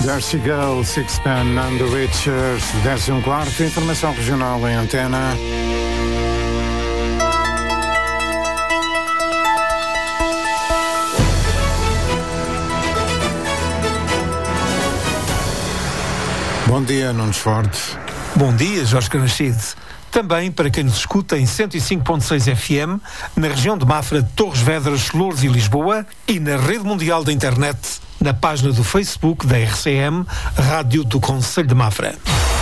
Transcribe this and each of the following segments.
There she goes, Sixpen and the Richards, 10:15, informação regional em antena. Bom dia, Nunes Forte. Bom dia, Jorge Canachide. Também para quem nos escuta em 105.6 FM, na região de Mafra, Torres Vedras, Loures e Lisboa, e na rede mundial da internet, na página do Facebook da RCM, Rádio do Concelho de Mafra.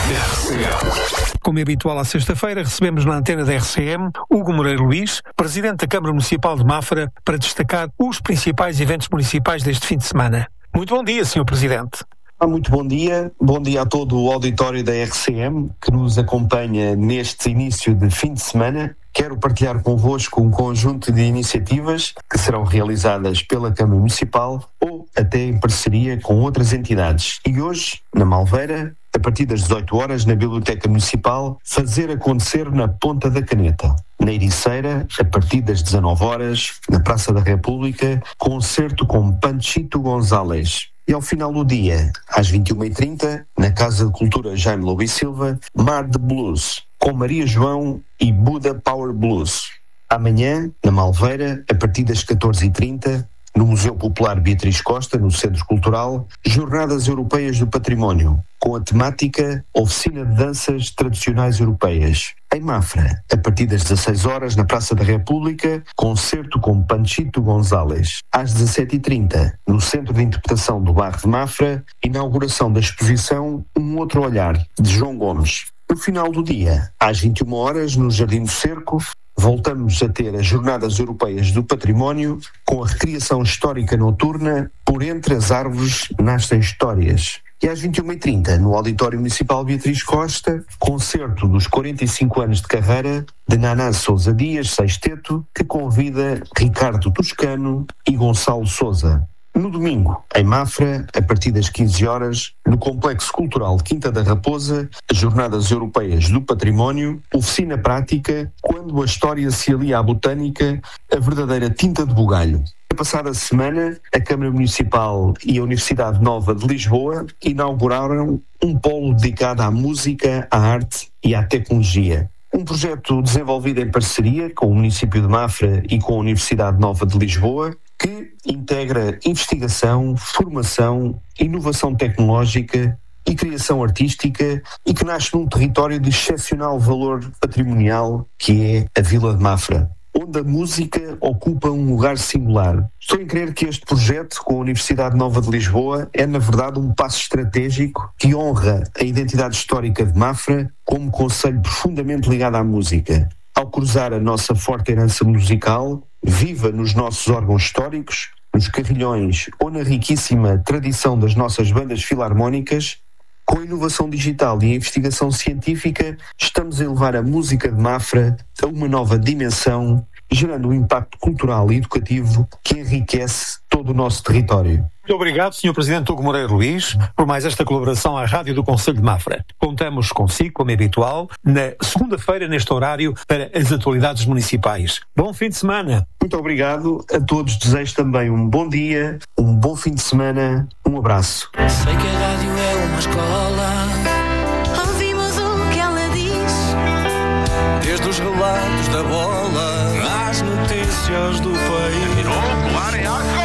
Como é habitual à sexta-feira, recebemos na antena da RCM Hugo Moreira Luís, Presidente da Câmara Municipal de Mafra, para destacar os principais eventos municipais deste fim de semana. Muito bom dia, Sr. Presidente. Muito bom dia a todo o auditório da RCM que nos acompanha neste início de fim de semana. Quero partilhar convosco um conjunto de iniciativas que serão realizadas pela Câmara Municipal ou até em parceria com outras entidades. E hoje, na Malveira, a partir das 18 horas, na Biblioteca Municipal, fazer acontecer na Ponta da Caneta. Na Ericeira, a partir das 19 horas, na Praça da República, concerto com Panchito González. E ao final do dia, às 21h30, na Casa de Cultura Jaime Lobo e Silva, Mar de Blues, com Maria João e Buda Power Blues. Amanhã, na Malveira, a partir das 14h30, no Museu Popular Beatriz Costa, no Centro Cultural, Jornadas Europeias do Património, com a temática Oficina de Danças Tradicionais Europeias. Em Mafra, a partir das 16 horas, na Praça da República, concerto com Panchito González. Às 17h30, no Centro de Interpretação do Bairro de Mafra, inauguração da exposição Um Outro Olhar, de João Gomes. No final do dia, às 21 horas, no Jardim do Cerco, voltamos a ter as Jornadas Europeias do Património, com a recriação histórica noturna Por Entre as Árvores Nascem Histórias. E às 21h30, no Auditório Municipal Beatriz Costa, concerto dos 45 anos de carreira de Naná Sousa Dias, sexteto, que convida Ricardo Toscano e Gonçalo Sousa. No domingo, em Mafra, a partir das 15 horas, no Complexo Cultural Quinta da Raposa, as Jornadas Europeias do Património, oficina prática, quando a história se alia à botânica, a verdadeira tinta de bugalho. Na passada semana, a Câmara Municipal e a Universidade Nova de Lisboa inauguraram um polo dedicado à música, à arte e à tecnologia. Um projeto desenvolvido em parceria com o município de Mafra e com a Universidade Nova de Lisboa, que integra investigação, formação, inovação tecnológica e criação artística e que nasce num território de excepcional valor patrimonial que é a Vila de Mafra, onde a música ocupa um lugar singular. Estou em crer que este projeto com a Universidade Nova de Lisboa é, na verdade, um passo estratégico que honra a identidade histórica de Mafra como concelho profundamente ligado à música. Ao cruzar a nossa forte herança musical, viva nos nossos órgãos históricos, nos carrilhões ou na riquíssima tradição das nossas bandas filarmónicas, com a inovação digital e a investigação científica, estamos a elevar a música de Mafra a uma nova dimensão, gerando um impacto cultural e educativo que enriquece todo o nosso território. Muito obrigado, Sr. Presidente Hugo Moreira Luís, por mais esta colaboração à Rádio do Concelho de Mafra. Contamos consigo, como é habitual, na segunda-feira, neste horário, para as atualidades municipais. Bom fim de semana. Muito obrigado a todos. Desejo também um bom dia, um bom fim de semana, um abraço. Sei que a rádio é uma escola. Ouvimos o que ela diz. Desde os relatos da bola às notícias do país. Terminou, claro,